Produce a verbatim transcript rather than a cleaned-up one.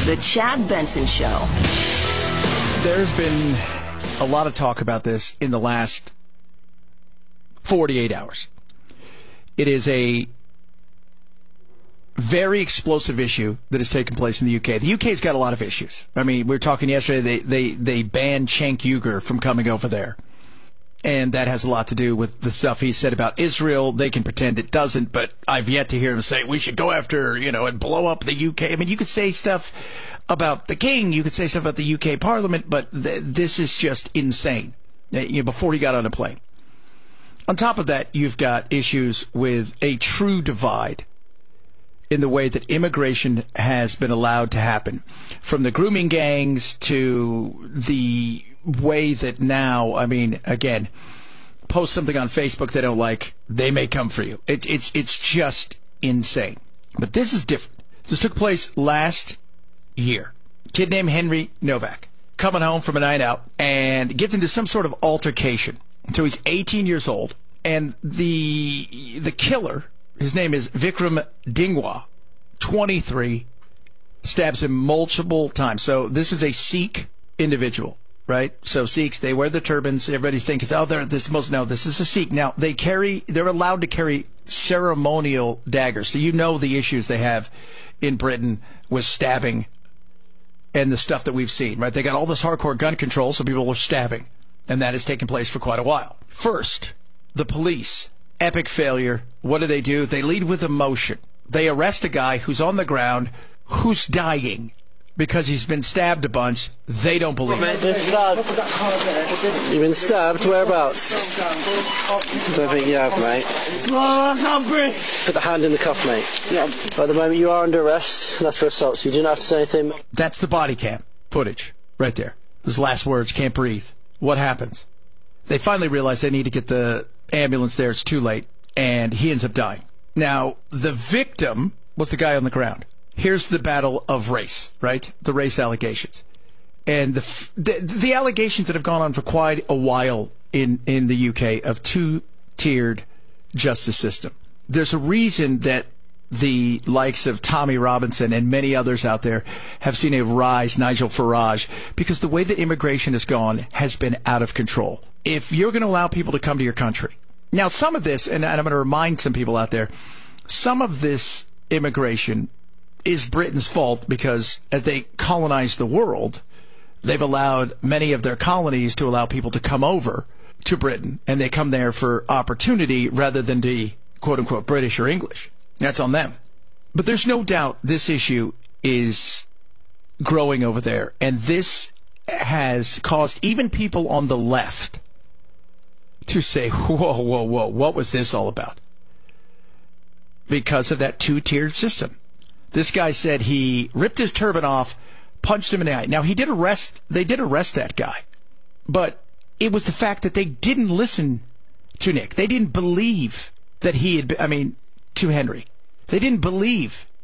The Chad Benson Show. There's been a lot of talk about this in the last forty-eight hours. It is a very explosive issue that has taken place in the U K. The U K's got a lot of issues. I mean, we were talking yesterday, they, they, they banned Cenk Uygur from coming over there. And that has a lot to do with the stuff he said about Israel. They can pretend it doesn't, but I've yet to hear him say we should go after, you know, and blow up the U K. I mean, you could say stuff about the king, you could say stuff about the U K Parliament, but th- this is just insane. You know, before he got on a plane. On top of that, you've got issues with a true divide in the way that immigration has been allowed to happen, from the grooming gangs to the way that now, I mean, again, post something on Facebook they don't like, they may come for you. It, it's it's just insane. But this is different. This took place last year. Kid named Henry Novak coming home from a night out and gets into some sort of altercation. So he's eighteen years old, and the the killer, his name is Vikram Dingwa, twenty-three, stabs him multiple times. So this is a Sikh individual. Right? So Sikhs, they wear the turbans. Everybody thinks, oh, they're this most. No, this is a Sikh. Now, they carry, they're allowed to carry ceremonial daggers. So you know the issues they have in Britain with stabbing and the stuff that we've seen, right? They got all this hardcore gun control, so people are stabbing. And that has taken place for quite a while. First, the police. Epic failure. What do they do? They lead with emotion. They arrest a guy who's on the ground, who's dying because he's been stabbed a bunch. They don't believe it. You've been stabbed. You've been stabbed? Whereabouts? Don't think you have, mate. Oh, I can't breathe. Put the hand in the cuff, mate. Yeah. At the moment, you are under arrest. That's for assault, so you didn't have to say anything. That's the body cam footage right there. His last words, can't breathe. What happens? They finally realize they need to get the ambulance there. It's too late, and he ends up dying. Now, the victim was the guy on the ground. Here's the battle of race, right? The race allegations. And the, the the allegations that have gone on for quite a while in, in the U K of two-tiered justice system. There's a reason that the likes of Tommy Robinson and many others out there have seen a rise, Nigel Farage, because the way that immigration has gone has been out of control. If you're going to allow people to come to your country. Now, some of this, and I'm going to remind some people out there, some of this immigration is Britain's fault because as they colonize the world, they've allowed many of their colonies to allow people to come over to Britain, and they come there for opportunity rather than to quote-unquote British or English. That's on them. But there's no doubt this issue is growing over there, and this has caused even people on the left to say, whoa, whoa, whoa, what was this all about? Because of that two-tiered system. This guy said he ripped his turban off, punched him in the eye. Now, he did arrest, they did arrest that guy. But it was the fact that they didn't listen to Nick. They didn't believe that he had been, I mean, to Henry. They didn't believe